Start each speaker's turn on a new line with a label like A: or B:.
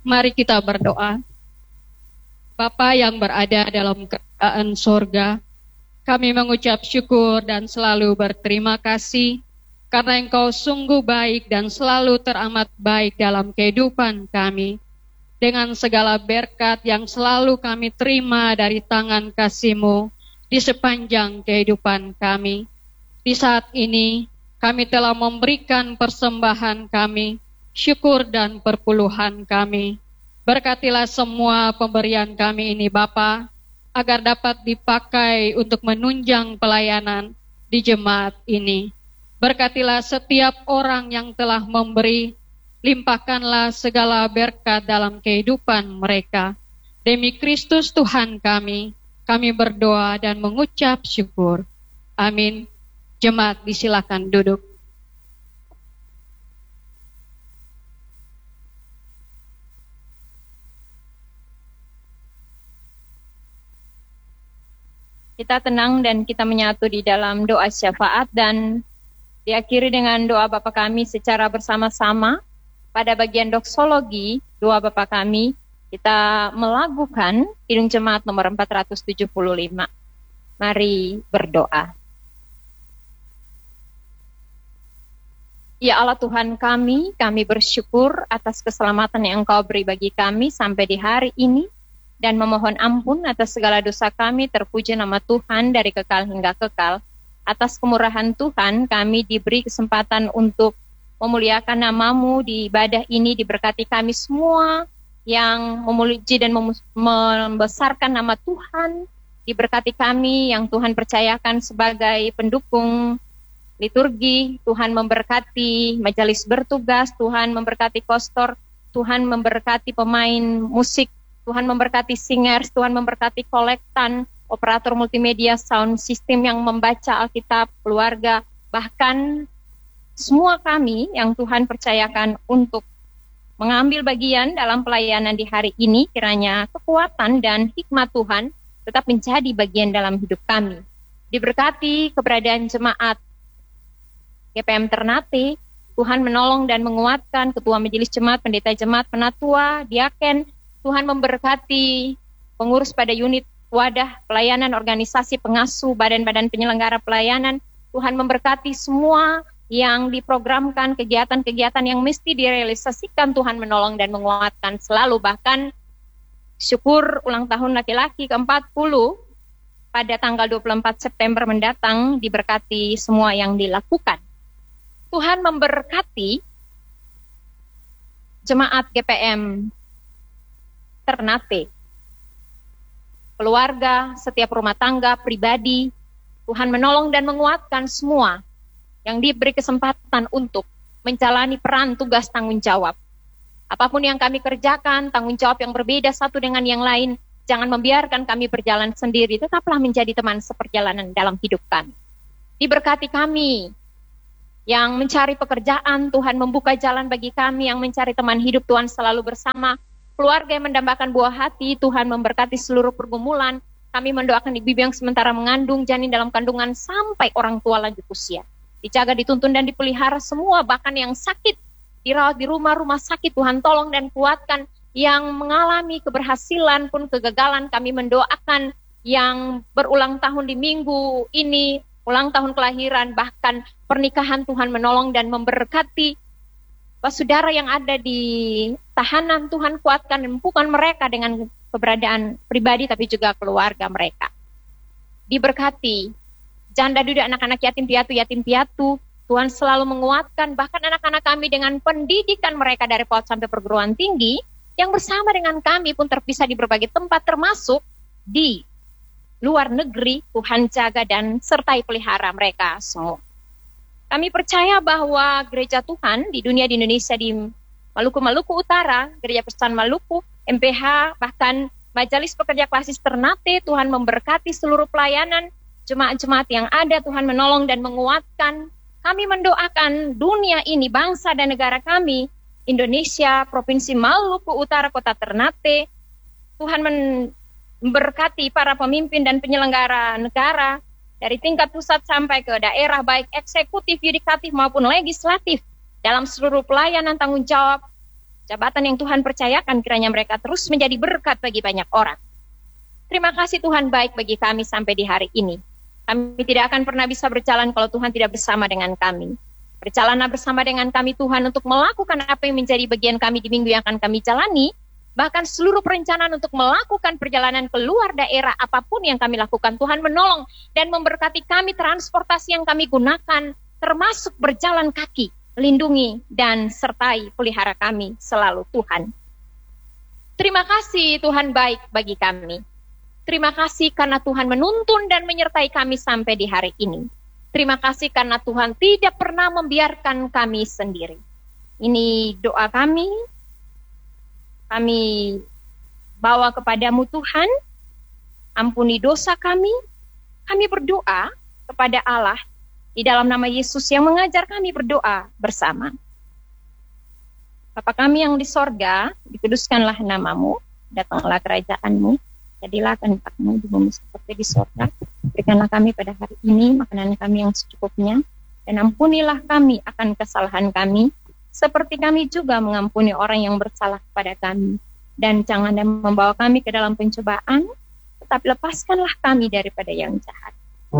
A: Mari kita berdoa. Bapa yang berada dalam kerajaan sorga, kami mengucap syukur dan selalu berterima kasih karena Engkau sungguh baik dan selalu teramat baik dalam kehidupan kami. Dengan segala berkat yang selalu kami terima dari tangan kasih-Mu di sepanjang kehidupan kami. Di saat ini kami telah memberikan persembahan kami, syukur dan perpuluhan kami. Berkatilah semua pemberian kami ini Bapa, agar dapat dipakai untuk menunjang pelayanan di jemaat ini. Berkatilah setiap orang yang telah memberi, limpahkanlah segala berkat dalam kehidupan mereka. Demi Kristus Tuhan kami berdoa dan mengucap syukur. Amin. Jemaat disilakan duduk.
B: Kita tenang dan kita menyatu di dalam doa syafaat dan diakhiri dengan doa Bapa kami secara bersama-sama. Pada bagian doksologi, doa Bapa kami, kita melakukan Kidung Jemaat nomor 475. Mari berdoa. Ya Allah Tuhan kami bersyukur atas keselamatan yang Engkau beri bagi kami sampai di hari ini. Dan memohon ampun atas segala dosa kami, terpuji nama Tuhan dari kekal hingga kekal. Atas kemurahan Tuhan, kami diberi kesempatan untuk memuliakan nama-Mu di ibadah ini, diberkati kami semua yang memuji dan membesarkan nama Tuhan, diberkati kami yang Tuhan percayakan sebagai pendukung liturgi, Tuhan memberkati majelis bertugas, Tuhan memberkati kostor, Tuhan memberkati pemain musik, Tuhan memberkati singers, Tuhan memberkati kolektan, operator multimedia, sound system yang membaca Alkitab, keluarga, bahkan semua kami yang Tuhan percayakan untuk mengambil bagian dalam pelayanan di hari ini, kiranya kekuatan dan hikmat Tuhan tetap menjadi bagian dalam hidup kami. Diberkati keberadaan jemaat GPM Ternate, Tuhan menolong dan menguatkan ketua majelis jemaat, pendeta jemaat, penatua, diaken. Tuhan memberkati pengurus pada unit wadah pelayanan, organisasi pengasuh, badan-badan penyelenggara pelayanan. Tuhan memberkati semua yang diprogramkan, kegiatan-kegiatan yang mesti direalisasikan. Tuhan menolong dan menguatkan selalu. Bahkan syukur ulang tahun laki-laki ke-40 pada tanggal 24 September mendatang diberkati semua yang dilakukan. Tuhan memberkati jemaat GPM Ternate, keluarga, setiap rumah tangga, pribadi. Tuhan menolong dan menguatkan semua yang diberi kesempatan untuk menjalani peran tugas tanggung jawab. Apapun yang kami kerjakan, tanggung jawab yang berbeda satu dengan yang lain, jangan membiarkan kami berjalan sendiri, tetaplah menjadi teman seperjalanan dalam hidup kami. Diberkati kami yang mencari pekerjaan, Tuhan membuka jalan bagi kami yang mencari teman hidup, Tuhan selalu bersama. Keluarga yang mendambakan buah hati, Tuhan memberkati seluruh pergumulan. Kami mendoakan ibu yang sementara mengandung, janin dalam kandungan sampai orang tua lanjut usia. Dijaga, dituntun dan dipelihara semua, bahkan yang sakit, dirawat di rumah sakit, Tuhan tolong dan kuatkan. Yang mengalami keberhasilan pun kegagalan, kami mendoakan yang berulang tahun di minggu ini, ulang tahun kelahiran, bahkan pernikahan, Tuhan menolong dan memberkati. Saudara yang ada di tahanan, Tuhan kuatkan dan mampukan mereka dengan keberadaan pribadi tapi juga keluarga mereka. Diberkati janda duda, anak-anak yatim piatu, Tuhan selalu menguatkan bahkan anak-anak kami dengan pendidikan mereka dari PAUD sampai perguruan tinggi, yang bersama dengan kami pun terpisah di berbagai tempat termasuk di luar negeri. Tuhan jaga dan sertai pelihara mereka semua. Kami percaya bahwa gereja Tuhan di dunia, di Indonesia, di Maluku Utara, Gereja Persekutuan Maluku, MPH, bahkan Majelis Pekerja Klasis Ternate, Tuhan memberkati seluruh pelayanan, jemaat-jemaat yang ada, Tuhan menolong dan menguatkan. Kami mendoakan dunia ini, bangsa dan negara kami, Indonesia, Provinsi Maluku Utara, Kota Ternate, Tuhan memberkati para pemimpin dan penyelenggara negara, dari tingkat pusat sampai ke daerah, baik eksekutif, yudikatif maupun legislatif, dalam seluruh pelayanan tanggung jawab jabatan yang Tuhan percayakan kiranya mereka terus menjadi berkat bagi banyak orang. Terima kasih Tuhan baik bagi kami sampai di hari ini. Kami tidak akan pernah bisa berjalan kalau Tuhan tidak bersama dengan kami. Berjalanlah bersama dengan kami Tuhan untuk melakukan apa yang menjadi bagian kami di minggu yang akan kami jalani. Bahkan seluruh perencanaan untuk melakukan perjalanan keluar daerah apapun yang kami lakukan. Tuhan menolong dan memberkati kami transportasi yang kami gunakan. Termasuk berjalan kaki. Lindungi dan sertai pelihara kami selalu Tuhan. Terima kasih Tuhan baik bagi kami. Terima kasih karena Tuhan menuntun dan menyertai kami sampai di hari ini. Terima kasih karena Tuhan tidak pernah membiarkan kami sendiri. Ini doa kami. Kami bawa kepadamu Tuhan. Ampuni dosa kami. Kami berdoa kepada Allah di dalam nama Yesus yang mengajar kami berdoa bersama. Bapa kami yang di sorga, dikuduskanlah namamu, datanglah kerajaanmu, jadilah kehendakmu di bumi seperti di sorga. Berikanlah kami pada hari ini makanan kami yang secukupnya, dan ampunilah kami akan kesalahan kami, seperti kami juga mengampuni orang yang bersalah kepada kami. Dan jangan membawa kami ke dalam pencobaan, tetapi lepaskanlah kami daripada yang jahat.